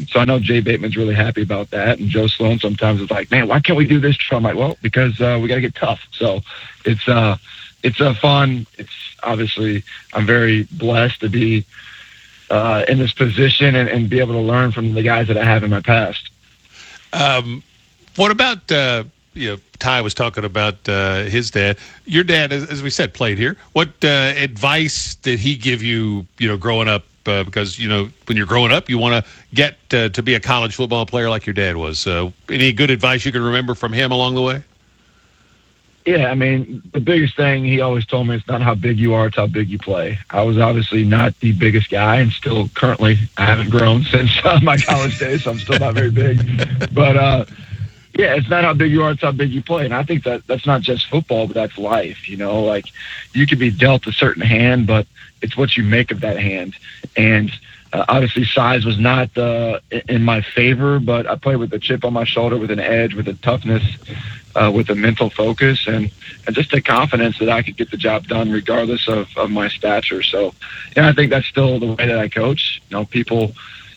So I know Jay Bateman's really happy about that. And Joe Sloan sometimes is like, man, why can't we do this? I'm like, well, because we got to get tough. So it's a fun. It's obviously I'm very blessed to be in this position and be able to learn from the guys that I have in my past. What about, Ty was talking about his dad. Your dad, as we said, played here. What advice did he give you, growing up? Because, when you're growing up, you want to get to be a college football player like your dad was. Any good advice you can remember from him along the way? Yeah, I mean, the biggest thing he always told me is not how big you are, it's how big you play. I was obviously not the biggest guy, and still currently I haven't grown since my college days, so I'm still not very big. But, yeah, it's not how big you are, it's how big you play. And I think that's not just football, but that's life, Like, you could be dealt a certain hand, but it's what you make of that hand. And obviously size was not in my favor, but I played with a chip on my shoulder, with an edge, with a toughness, with a mental focus, and just a confidence that I could get the job done regardless of my stature. So, I think that's still the way that I coach. People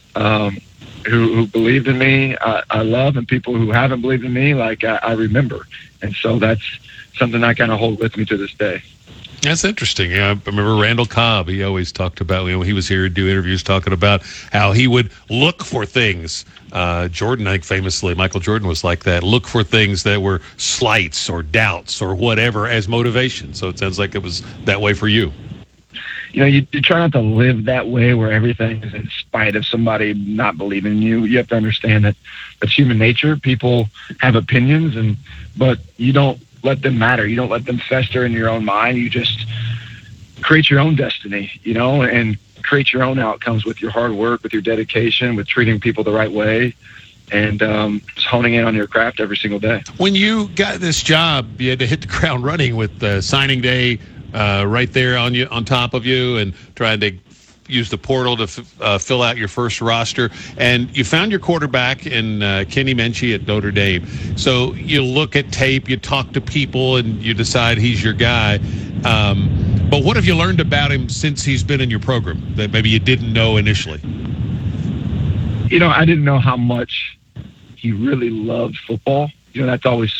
who believed in me, I love, and people who haven't believed in me, I remember. And so that's something I kind of hold with me to this day. That's interesting. I remember Randall Cobb. He always talked about, when he was here to do interviews, talking about how he would look for things. Jordan, I think famously, Michael Jordan was like that. Look for things that were slights or doubts or whatever as motivation. So it sounds like it was that way for you. You try not to live that way where everything is in spite of somebody not believing in you. You have to understand that that's human nature. People have opinions, but you don't let them matter. You don't let them fester in your own mind. You just create your own destiny, and create your own outcomes with your hard work, with your dedication, with treating people the right way, and just honing in on your craft every single day. When you got this job, you had to hit the ground running with signing day right there on top of you, and trying to use the portal to fill out your first roster. And you found your quarterback in Kenny Minchey at Notre Dame. So you look at tape, you talk to people, and you decide he's your guy. But what have you learned about him since he's been in your program that maybe you didn't know initially? I didn't know how much he really loved football. That's always,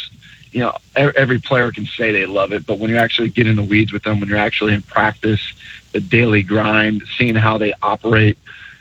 every player can say they love it, but when you actually get in the weeds with them, when you're actually in practice, the daily grind, seeing how they operate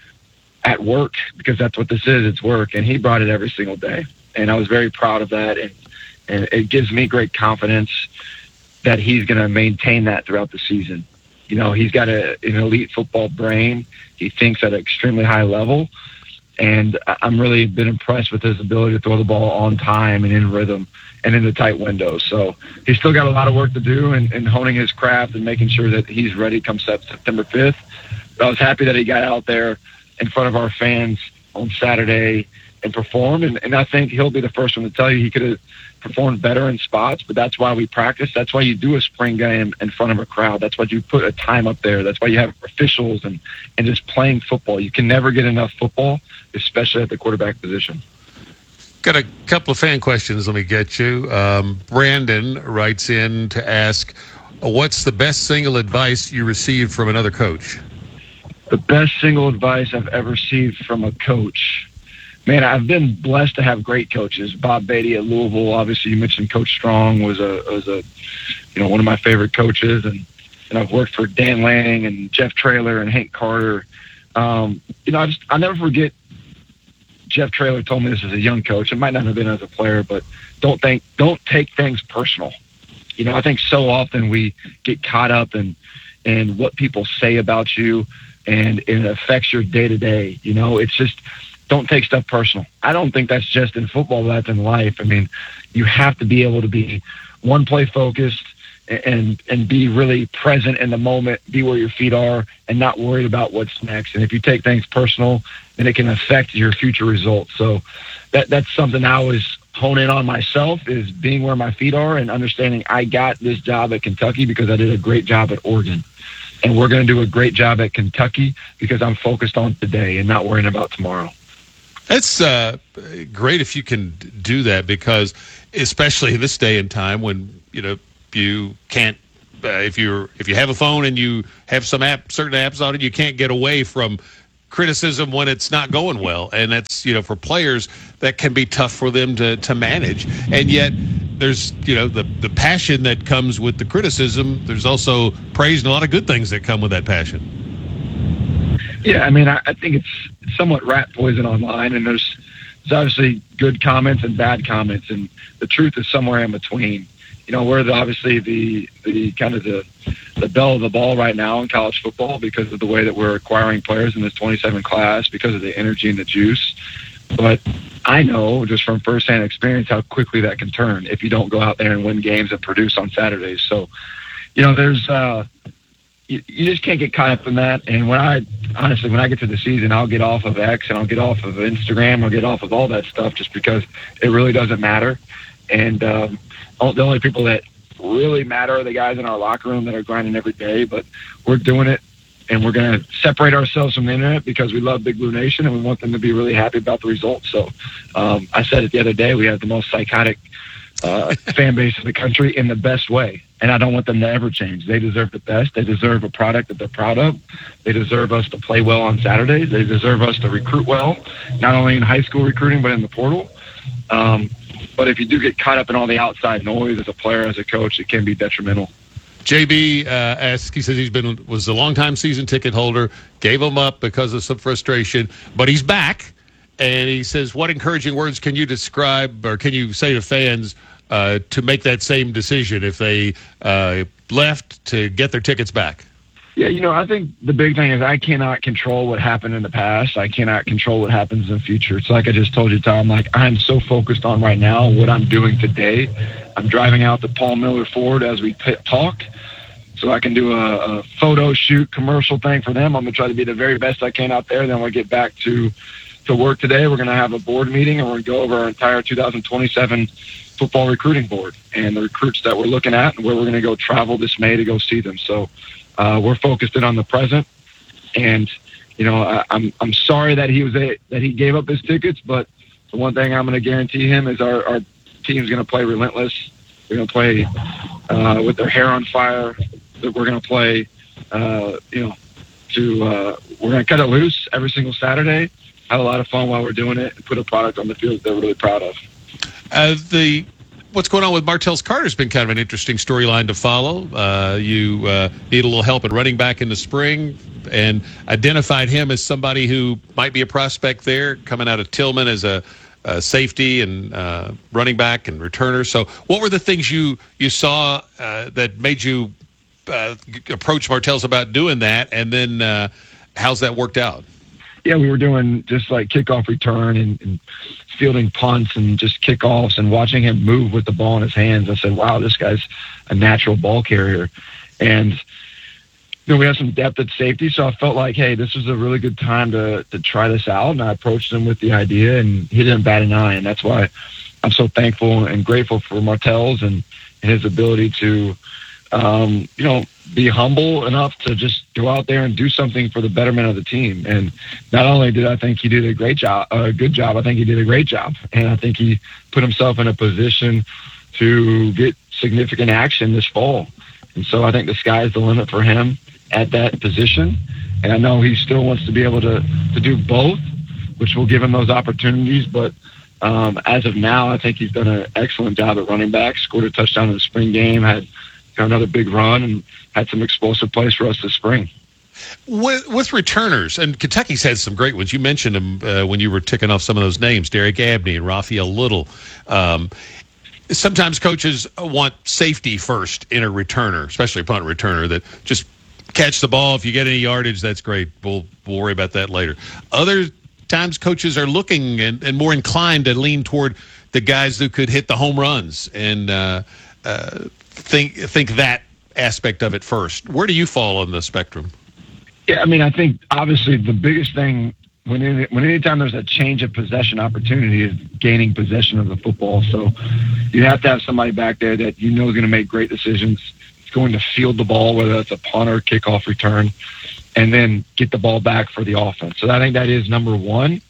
at work, because that's what this is, it's work. And he brought it every single day. And I was very proud of that. And it gives me great confidence that he's going to maintain that throughout the season. He's got an elite football brain. He thinks at an extremely high level. And I'm really been impressed with his ability to throw the ball on time and in rhythm and in the tight windows. So he's still got a lot of work to do in honing his craft and making sure that he's ready come September 5th. But I was happy that he got out there in front of our fans on Saturday and performed. And I think he'll be the first one to tell you he could have performed better in spots, but that's why we practice. That's why you do a spring game in front of a crowd. That's why you put a time up there. That's why you have officials and just playing football. You can never get enough football, especially at the quarterback position. Got a couple of fan questions. Let me get you. Brandon writes in to ask, what's the best single advice you received from another coach? The best single advice I've ever received from a coach. Man, I've been blessed to have great coaches. Bob Beatty at Louisville. Obviously, you mentioned Coach Strong was one of my favorite coaches, and I've worked for Dan Lanning and Jeff Traylor and Hank Carter. I'll never forget. Jeff Traylor told me this as a young coach. It might not have been as a player, but don't take things personal. I think so often we get caught up in what people say about you, and it affects your day to day. It's just, don't take stuff personal. I don't think that's just in football, but that's in life. I mean, you have to be able to be one play focused and be really present in the moment, be where your feet are, and not worried about what's next. And if you take things personal, then it can affect your future results. So that's something I always hone in on myself, is being where my feet are and understanding I got this job at Kentucky because I did a great job at Oregon. And we're going to do a great job at Kentucky because I'm focused on today and not worrying about tomorrow. That's great if you can do that, because especially in this day and time when, you can't, if you have a phone and you have certain apps on it, you can't get away from criticism when it's not going well, and that's, for players, that can be tough for them to manage. And yet there's, the passion that comes with the criticism. There's also praise and a lot of good things that come with that passion. Yeah, I mean, I think it's somewhat rat poison online, and there's obviously good comments and bad comments, and the truth is somewhere in between. We're obviously the kind of the bell of the ball right now in college football because of the way that we're acquiring players in this 27 class, because of the energy and the juice. But I know just from firsthand experience how quickly that can turn if you don't go out there and win games and produce on Saturdays. So, there's you just can't get caught up in that. And when I get to the season, I'll get off of X and I'll get off of Instagram, I'll get off of all that stuff just because it really doesn't matter. And the only people that really matter are the guys in our locker room that are grinding every day. But we're doing it, and we're going to separate ourselves from the internet because we love Big Blue Nation and we want them to be really happy about the results. So I said it the other day, we have the most psychotic fan base in the country in the best way. And I don't want them to ever change. They deserve the best. They deserve a product that they're proud of. They deserve us to play well on Saturdays. They deserve us to recruit well, not only in high school recruiting, but in the portal. But if you do get caught up in all the outside noise as a player, as a coach, it can be detrimental. JB asks, he says was a longtime season ticket holder, gave him up because of some frustration, but he's back. And he says, what encouraging words can you describe or can you say to fans to make that same decision if they left to get their tickets back? Yeah, I think the big thing is I cannot control what happened in the past. I cannot control what happens in the future. It's like I just told you, Tom, I'm so focused on right now what I'm doing today. I'm driving out to Paul Miller Ford as we talk so I can do a photo shoot commercial thing for them. I'm going to try to be the very best I can out there. Then we'll get back to work today. We're going to have a board meeting, and we're going to go over our entire 2027 football recruiting board and the recruits that we're looking at and where we're going to go travel this May to go see them. So we're focused in on the present, and I'm sorry that he gave up his tickets, but the one thing I'm going to guarantee him is our team's going to play relentless. We're going to play with their hair on fire. That we're going to play, we're going to cut it loose every single Saturday. Have a lot of fun while we're doing it, and put a product on the field that they're really proud of. What's going on with Martellus Carter has been kind of an interesting storyline to follow. You need a little help at running back in the spring and identified him as somebody who might be a prospect there, coming out of Tillman as a safety and running back and returner. So what were the things you saw that made you approach Martellus about doing that, and then how's that worked out? Yeah, we were doing just like kickoff return and fielding punts and just kickoffs and watching him move with the ball in his hands. I said, wow, this guy's a natural ball carrier. And we have some depth at safety, so I felt like, hey, this was a really good time to try this out. And I approached him with the idea, and he didn't bat an eye. And that's why I'm so thankful and grateful for Martellus and his ability to, be humble enough to just go out there and do something for the betterment of the team. And not only did I think he did a good job, I think he did a great job. And I think he put himself in a position to get significant action this fall. And so I think the sky's the limit for him at that position. And I know he still wants to be able to do both, which will give him those opportunities. But as of now, I think he's done an excellent job at running back, scored a touchdown in the spring game, had another big run, and had some explosive plays for us this spring. With returners, and Kentucky's had some great ones. You mentioned them when you were ticking off some of those names, Derek Abney and Raphael Little. Sometimes coaches want safety first in a returner, especially a punt returner, that just catch the ball. If you get any yardage, that's great. We'll worry about that later. Other times coaches are looking and more inclined to lean toward the guys who could hit the home runs and think that aspect of it first. Where do you fall on the spectrum? Yeah, I mean, I think obviously the biggest thing when anytime there's a change of possession opportunity is gaining possession of the football. So you have to have somebody back there that is going to make great decisions. It's going to field the ball, whether it's a punt or kickoff return, and then get the ball back for the offense. So I think that is number one.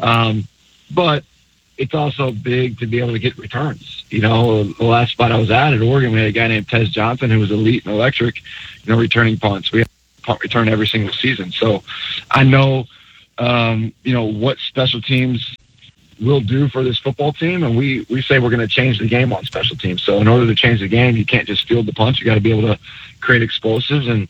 But it's also big to be able to get returns. The last spot I was at Oregon, we had a guy named Tez Johnson who was elite and electric, returning punts. We had punt return every single season. So I know what special teams will do for this football team. And we say we're going to change the game on special teams. So in order to change the game, you can't just field the punch. You got to be able to create explosives and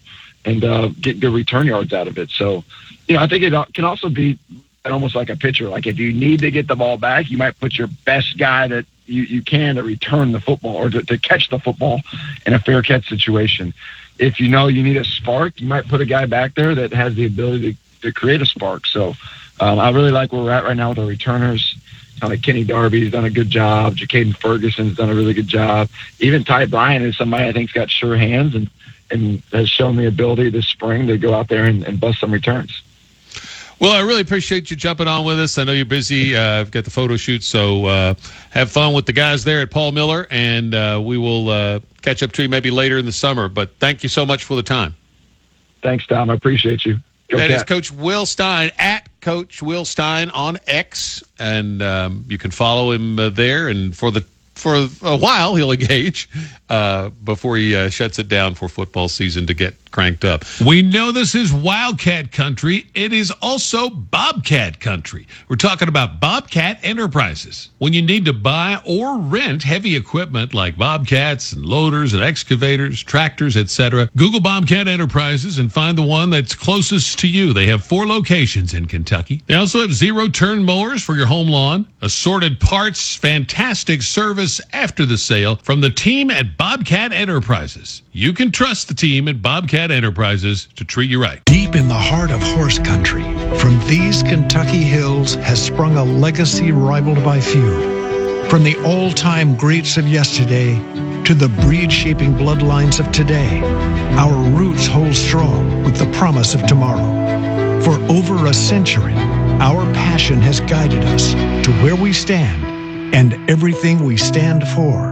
get good return yards out of it. So, I think it can also be almost like a pitcher. Like if you need to get the ball back, you might put your best guy that you can to return the football or to catch the football in a fair catch situation. If you need a spark, you might put a guy back there that has the ability to create a spark. So I really like where we're at right now with our returners. Like Kenny Darby's done a good job. Jacaden Ferguson's done a really good job. Even Ty Bryant is somebody I think's got sure hands and has shown the ability this spring to go out there and bust some returns. Well, I really appreciate you jumping on with us. I know you're busy. I've got the photo shoot, so have fun with the guys there at Paul Miller, and we will catch up to you maybe later in the summer. But thank you so much for the time. Thanks, Tom. I apprate you. That is Coach Will Stein, at Coach Will Stein on X, and you can follow him there. And for a while, he'll engage before he shuts it down for football season to get cranked up. We know this is Wildcat country. It is also Bobcat country. We're talking about Bobcat Enterprises. When you need to buy or rent heavy equipment like bobcats and loaders and excavators, tractors, etc., Google Bobcat Enterprises and find the one that's closest to you. They have 4 locations in Kentucky. They also have zero-turn mowers for your home lawn, assorted parts, fantastic service after the sale from the team at Bobcat Enterprises. You can trust the team at Bobcat Enterprises to treat you right. Deep in the heart of horse country, from these Kentucky hills has sprung a legacy rivaled by few. From the all-time greats of yesterday to the breed-shaping bloodlines of today, our roots hold strong with the promise of tomorrow. For over a century, our passion has guided us to where we stand and everything we stand for.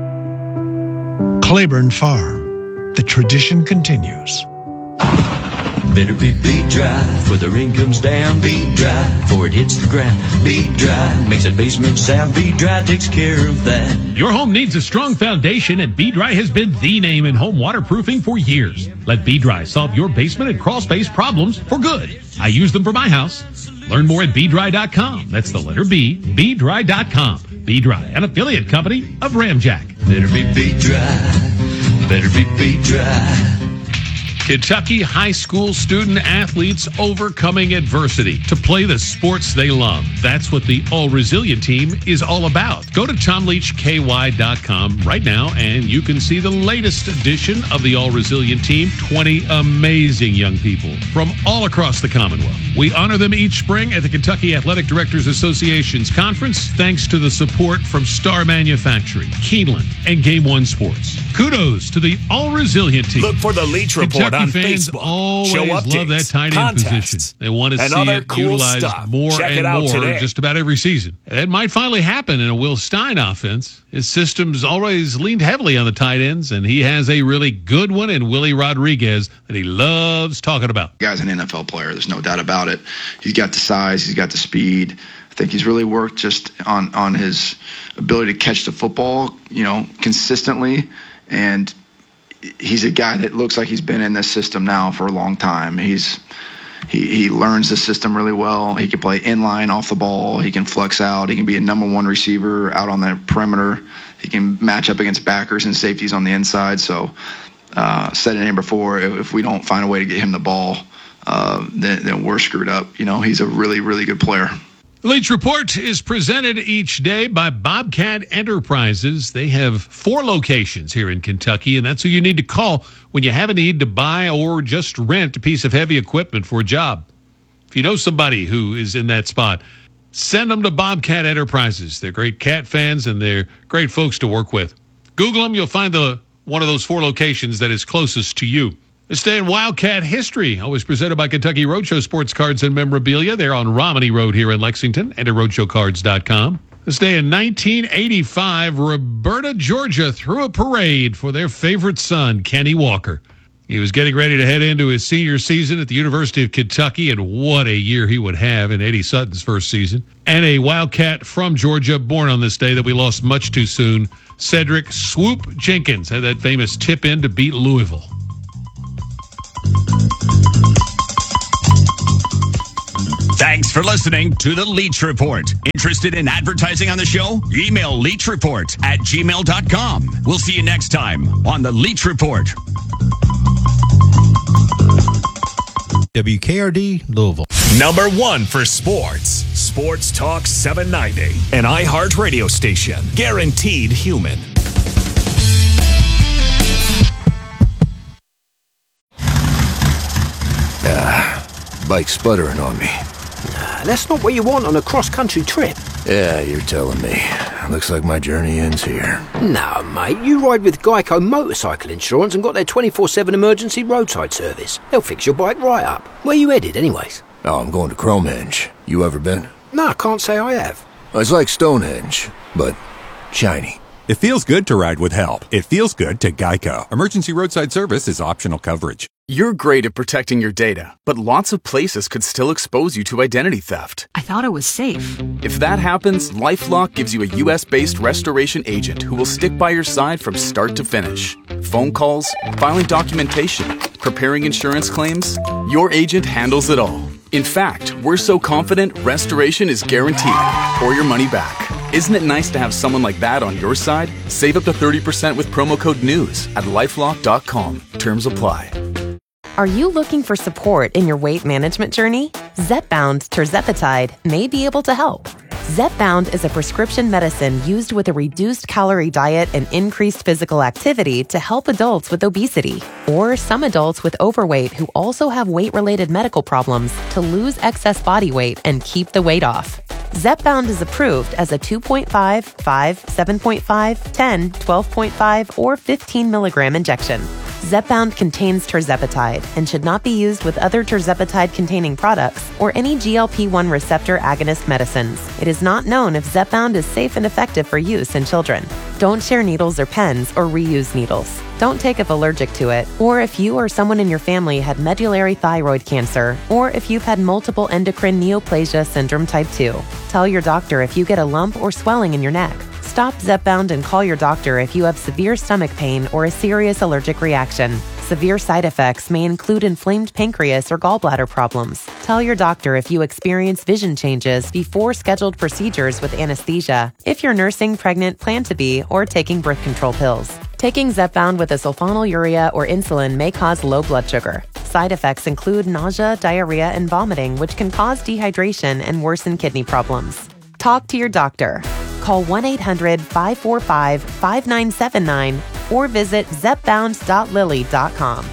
Claiborne Farm. The tradition continues. Better be beat dry, for the rain comes down. Beat dry, before it hits the ground. Beat dry, makes that basement sound. Beat dry takes care of that. Your home needs a strong foundation, and B-Dry has been the name in home waterproofing for years. Let B-Dry solve your basement and crawl space problems for good. I use them for my house. Learn more at BDry.com. That's the letter B, BDry.com. B-Dry, an affiliate company of Ramjack. Better be beat dry. Better be beat dry. Kentucky high school student athletes overcoming adversity to play the sports they love. That's what the All Resilient team is all about. Go to TomLeachKY.com right now and you can see the latest edition of the All Resilient team. 20 amazing young people from all across the Commonwealth. We honor them each spring at the Kentucky Athletic Directors Association's conference, thanks to the support from Star Manufacturing, Keeneland, and Game One Sports. Kudos to the All Resilient team. Look for the Leach Report Kentucky on fans Facebook. always Show updates, love that tight end position. They want to see it cool utilized stuff. more Check and it out more today. just about every season. It might finally happen in a Will Stein offense. His system's always leaned heavily on the tight ends, and he has a really good one in Willie Rodriguez that he loves talking about. The guy's an NFL player. There's no doubt about it. He's got the size. He's got the speed. I think he's really worked just on his ability to catch the football, consistently. And he's a guy that looks like he's been in this system now for a long time. He learns the system really well. He can play inline off the ball. He can flex out. He can be a number one receiver out on the perimeter. He can match up against backers and safeties on the inside. So, said it in before, if we don't find a way to get him the ball, then we're screwed up. He's a really, really good player. Leach Report is presented each day by Bobcat Enterprises. They have 4 locations here in Kentucky, and that's who you need to call when you have a need to buy or just rent a piece of heavy equipment for a job. If you know somebody who is in that spot, send them to Bobcat Enterprises. They're great cat fans, and they're great folks to work with. Google them. You'll find one of those 4 locations that is closest to you. Let's stay in Wildcat history, always presented by Kentucky Roadshow Sports Cards and Memorabilia. They're on Romney Road here in Lexington and at RoadshowCards.com. Let's stay in 1985. Roberta, Georgia threw a parade for their favorite son, Kenny Walker. He was getting ready to head into his senior season at the University of Kentucky, and what a year he would have in Eddie Sutton's first season. And a Wildcat from Georgia, born on this day that we lost much too soon, Cedric Swoop Jenkins, had that famous tip in to beat Louisville. Thanks for listening to The Leach Report. Interested in advertising on the show? Email leachreport@gmail.com. We'll see you next time on The Leach Report. WKRD, Louisville. Number 1 for sports. Sports Talk 790. An iHeart radio station. Guaranteed human. Bike sputtering on me. That's not what you want on a cross-country trip. Yeah, you're telling me. Looks like my journey ends here. No, mate, you ride with Geico Motorcycle Insurance and got their 24/7 emergency roadside service. They'll fix your bike right up. Where you headed, anyways? Oh, I'm going to Cromehenge. You ever been? No, I can't say I have. It's like Stonehenge, but shiny. It feels good to ride with help. It feels good to Geico. Emergency roadside service is optional coverage. You're great at protecting your data, but lots of places could still expose you to identity theft. I thought it was safe. If that happens, LifeLock gives you a US-based restoration agent who will stick by your side from start to finish. Phone calls, filing documentation, preparing insurance claims, your agent handles it all. In fact, we're so confident restoration is guaranteed, or your money back. Isn't it nice to have someone like that on your side? Save up to 30% with promo code NEWS at LifeLock.com. Terms apply. Are you looking for support in your weight management journey? Zepbound tirzepatide may be able to help. Zepbound is a prescription medicine used with a reduced calorie diet and increased physical activity to help adults with obesity or some adults with overweight who also have weight-related medical problems to lose excess body weight and keep the weight off. Zepbound is approved as a 2.5, 5, 7.5, 10, 12.5, or 15 milligram injection. Zepbound contains tirzepatide and should not be used with other tirzepatide-containing products or any GLP-1 receptor agonist medicines. It is not known if Zepbound is safe and effective for use in children. Don't share needles or pens or reuse needles. Don't take if allergic to it, or if you or someone in your family had medullary thyroid cancer, or if you've had multiple endocrine neoplasia syndrome type 2. Tell your doctor if you get a lump or swelling in your neck. Stop Zepbound and call your doctor if you have severe stomach pain or a serious allergic reaction. Severe side effects may include inflamed pancreas or gallbladder problems. Tell your doctor if you experience vision changes before scheduled procedures with anesthesia, if you're nursing, pregnant, plan to be, or taking birth control pills. Taking Zepbound with a sulfonylurea or insulin may cause low blood sugar. Side effects include nausea, diarrhea, and vomiting, which can cause dehydration and worsen kidney problems. Talk to your doctor. Call 1-800-545-5979 or visit zepbound.lily.com.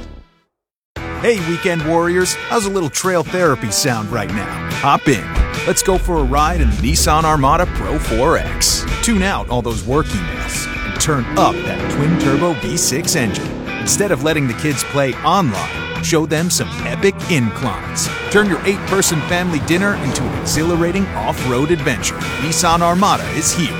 Hey, weekend warriors, how's a little trail therapy sound right now? Hop in. Let's go for a ride in the Nissan Armada Pro 4X. Tune out all those work emails and turn up that twin-turbo V6 engine. Instead of letting the kids play online, show them some epic inclines. Turn your 8-person family dinner into an exhilarating off-road adventure. Nissan Armada is here.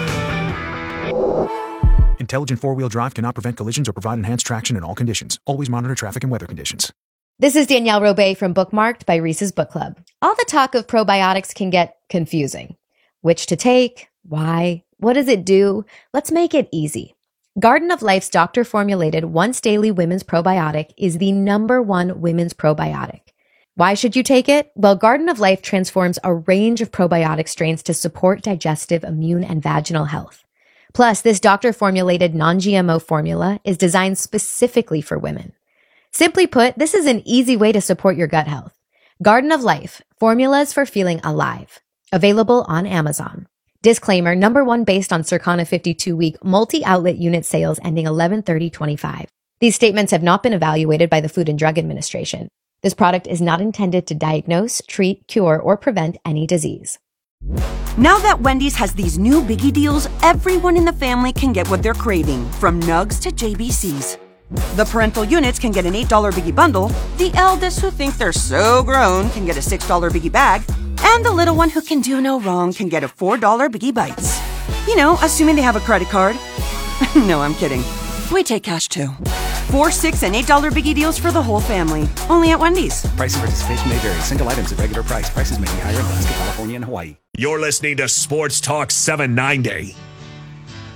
Intelligent four-wheel drive cannot prevent collisions or provide enhanced traction in all conditions. Always monitor traffic and weather conditions. This is Danielle Robay from Bookmarked by Reese's Book Club. All the talk of probiotics can get confusing. Which to take? Why? What does it do? Let's make it easy. Garden of Life's doctor-formulated once-daily women's probiotic is the #1 women's probiotic. Why should you take it? Well, Garden of Life transforms a range of probiotic strains to support digestive, immune, and vaginal health. Plus, this doctor-formulated non-GMO formula is designed specifically for women. Simply put, this is an easy way to support your gut health. Garden of Life, formulas for feeling alive. Available on Amazon. Disclaimer, #1 based on Circana 52-week multi-outlet unit sales ending 11/30/25. These statements have not been evaluated by the Food and Drug Administration. This product is not intended to diagnose, treat, cure, or prevent any disease. Now that Wendy's has these new biggie deals, everyone in the family can get what they're craving, from nugs to JBCs. The parental units can get an $8 biggie bundle, the eldest who think they're so grown can get a $6 biggie bag, and the little one who can do no wrong can get a $4 Biggie Bites. You know, assuming they have a credit card. No, I'm kidding. We take cash too. 4, 6, and $8 Biggie deals for the whole family. Only at Wendy's. Price and participation may vary. Single items at regular price. Prices may be higher in Alaska, California, and Hawaii. You're listening to Sports Talk 790.